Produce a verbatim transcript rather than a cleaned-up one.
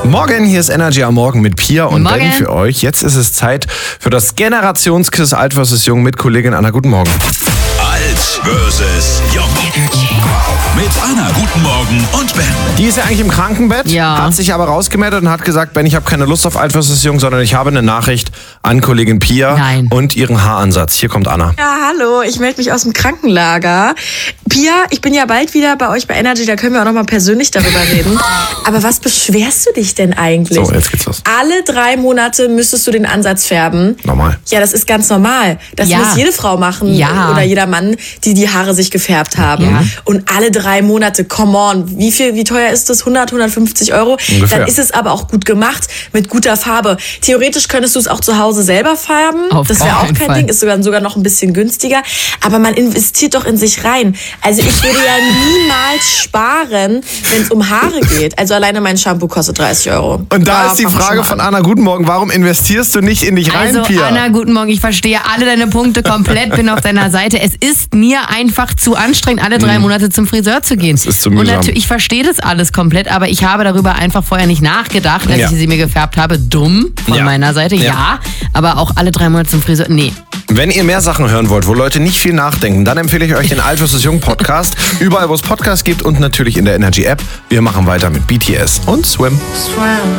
Morgen, hier ist Energy am Morgen mit Pia und Morgen. Ben für euch. Jetzt ist es Zeit für das Generationsquiz Alt versus Jung mit Kollegin Anna. Guten Morgen. Alt versus Jung. Mit Anna, guten Morgen und Ben. Die ist ja eigentlich im Krankenbett, Ja. hat sich aber rausgemeldet und hat gesagt, Ben, ich habe keine Lust auf Alt versus Jung, sondern ich habe eine Nachricht an Kollegin Pia Nein. und ihren Haaransatz. Hier kommt Anna. Ja, hallo, ich melde mich aus dem Krankenlager. Pia, ich bin ja bald wieder bei euch bei Energy, da können wir auch noch mal persönlich darüber reden. Aber was beschwerst du dich denn eigentlich? So, jetzt geht's los. Alle drei Monate müsstest du den Ansatz färben. Normal. Ja, das ist ganz normal. Das Ja. muss jede Frau machen Ja. oder jeder Mann, die die Haare sich gefärbt haben. Ja. Und alle drei Monate, come on, wie viel, wie teuer ist das? hundert, hundertfünfzig Euro? Ungefähr. Dann ist es aber auch gut gemacht, mit guter Farbe. Theoretisch könntest du es auch zu Hause selber färben. Auf das wäre auch keinen kein Fall. Ding, ist sogar, sogar noch ein bisschen günstiger. Aber man investiert doch in sich rein. Also ich würde ja niemals sparen, wenn es um Haare geht. Also alleine mein Shampoo kostet dreißig Euro. Und da Ja, ist die fang schon Frage mal von an. Anna, guten Morgen, warum investierst du nicht in dich rein, Also Pia? Anna, guten Morgen. Ich verstehe alle deine Punkte komplett, bin auf deiner Seite. Es ist mir einfach zu anstrengend, alle drei Monate zum Friseur zu gehen. Es ist zu Und mühsam. natürlich, ich verstehe das alles komplett, aber ich habe darüber einfach vorher nicht nachgedacht, als Ja. ich sie mir gefärbt habe. Dumm von Ja. meiner Seite, Ja. ja. Aber auch alle drei Monate zum Friseur, nee. Wenn ihr mehr Sachen hören wollt, wo Leute nicht viel nachdenken, dann empfehle ich euch den Alt versus Jung Podcast. Überall, wo es Podcasts gibt und natürlich in der Energy App. Wir machen weiter mit B T S und Swim. Swim.